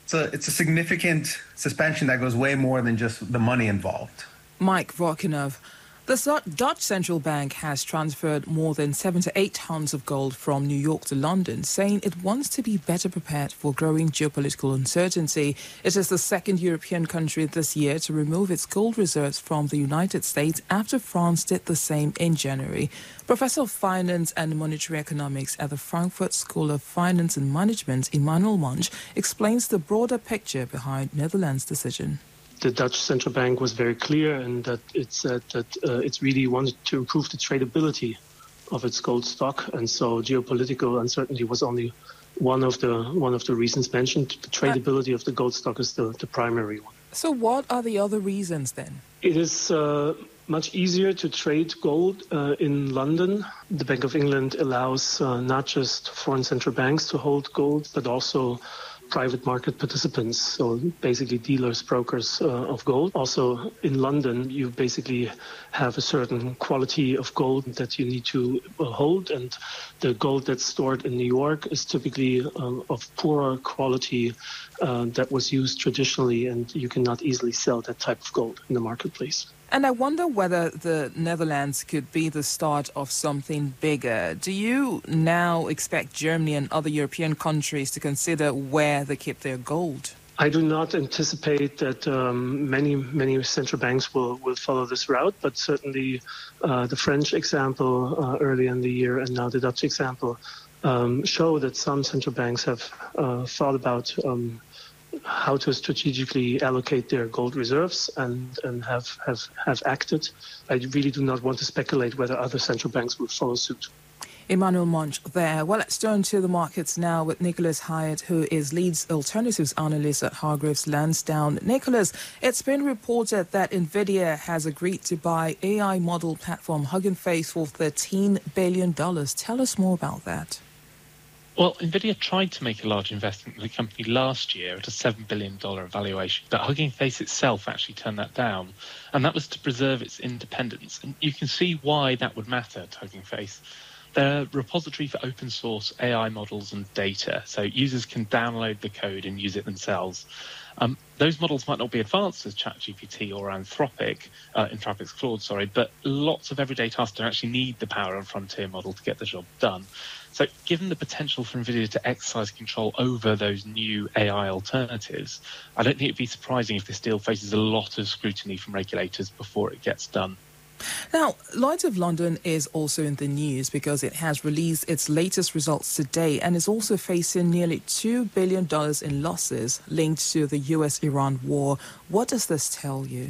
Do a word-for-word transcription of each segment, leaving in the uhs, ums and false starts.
So it's a significant suspension that goes way more than just the money involved. Mike Vorkunov. The Dutch central bank has transferred more than seventy-eight tons of gold from New York to London, saying it wants to be better prepared for growing geopolitical uncertainty. It is the second European country this year to remove its gold reserves from the United States after France did the same in January. Professor of Finance and Monetary Economics at the Frankfurt School of Finance and Management, Emmanuel Monch, explains the broader picture behind Netherlands' decision. The Dutch central bank was very clear in that it said that uh, it really wanted to improve the tradability of its gold stock, and so geopolitical uncertainty was only one of the one of the reasons mentioned. The tradability of the gold stock is the, the primary one. So what are the other reasons then? It is uh, much easier to trade gold uh, in London. The Bank of England allows uh, not just foreign central banks to hold gold, but also private market participants, so basically dealers, brokers uh, of gold. Also in London, you basically have a certain quality of gold that you need to uh, hold, and the gold that's stored in New York is typically uh, of poorer quality uh, that was used traditionally, and you cannot easily sell that type of gold in the marketplace. And I wonder whether the Netherlands could be the start of something bigger. Do you now expect Germany and other European countries to consider where they keep their gold? I do not anticipate that um, many, many central banks will, will follow this route, but certainly uh, the French example uh, early in the year and now the Dutch example um, show that some central banks have uh, thought about um, how to strategically allocate their gold reserves and, and have, have, have acted. I really do not want to speculate whether other central banks will follow suit. Emmanuel Monch there. Well, let's turn to the markets now with Nicholas Hyatt, who is Leeds Alternatives Analyst at Hargreaves Lansdown. Nicholas, it's been reported that NVIDIA has agreed to buy A I model platform Hugging Face for thirteen billion dollars. Tell us more about that. Well, NVIDIA tried to make a large investment in the company last year at a seven billion dollars valuation, but Hugging Face itself actually turned that down, and that was to preserve its independence. And you can see why that would matter to Hugging Face. They're a repository for open source A I models and data, so users can download the code and use it themselves. Um, those models might not be advanced as ChatGPT or Anthropic, uh, Anthropic's Claude, sorry, but lots of everyday tasks don't actually need the power of a frontier model to get the job done. So given the potential for NVIDIA to exercise control over those new A I alternatives, I don't think it'd be surprising if this deal faces a lot of scrutiny from regulators before it gets done. Now, Lloyd's of London is also in the news because it has released its latest results today and is also facing nearly two billion dollars in losses linked to the U S Iran war. What does this tell you?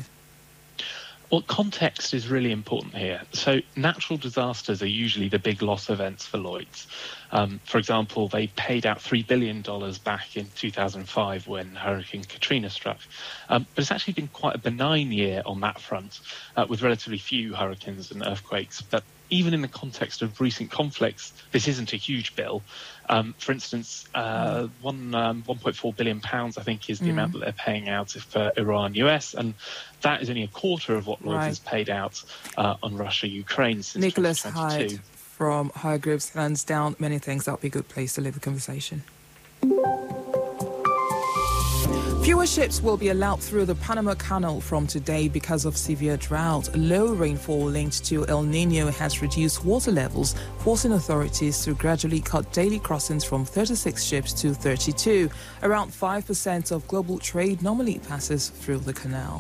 Well, context is really important here. So natural disasters are usually the big loss events for Lloyd's. Um, for example, they paid out three billion dollars back in two thousand five when Hurricane Katrina struck. Um, but it's actually been quite a benign year on that front, uh, with relatively few hurricanes and earthquakes. But even in the context of recent conflicts, this isn't a huge bill. Um, for instance, uh, one, um, one point four billion pounds, I think, is the mm. amount that they're paying out for Iran U S, and that is only a quarter of what Lloyd's right. has paid out uh, on Russia Ukraine since Nicholas twenty twenty-two. Hyde from Hargreaves Lansdown. Many thanks. That would be a good place to leave the conversation. Fewer ships will be allowed through the Panama Canal from today because of severe drought. Low rainfall linked to El Nino has reduced water levels, forcing authorities to gradually cut daily crossings from thirty-six ships to thirty-two. Around five percent of global trade normally passes through the canal.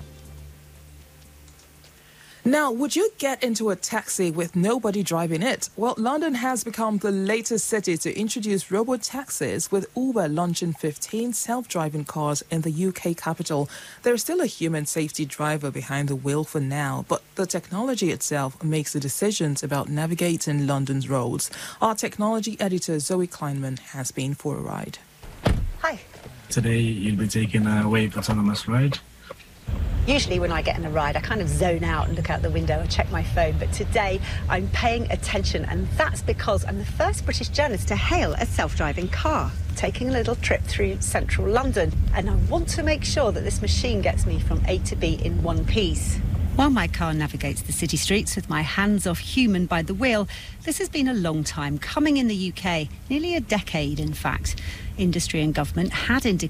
Now, would you get into a taxi with nobody driving it? Well, London has become the latest city to introduce robo-taxis, with Uber launching fifteen self-driving cars in the U K capital. There's still a human safety driver behind the wheel for now, but the technology itself makes the decisions about navigating London's roads. Our technology editor, Zoe Kleinman, has been for a ride. Hi. Today, you'll be taking a Wave autonomous ride. Usually when I get in a ride, I kind of zone out and look out the window and check my phone. But today, I'm paying attention, and that's because I'm the first British journalist to hail a self-driving car, taking a little trip through central London. And I want to make sure that this machine gets me from A to B in one piece. While my car navigates the city streets with my hands-off human by the wheel, this has been a long time coming in the U K, nearly a decade in fact. Industry and government had indicated